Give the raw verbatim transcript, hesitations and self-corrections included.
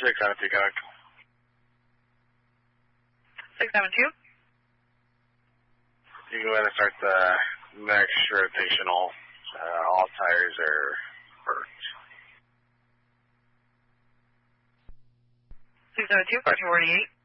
six seven two, Coke. six seven two. You can go ahead and start the next rotational. Uh, all tires are burnt. six seven two, fourteen forty-eight.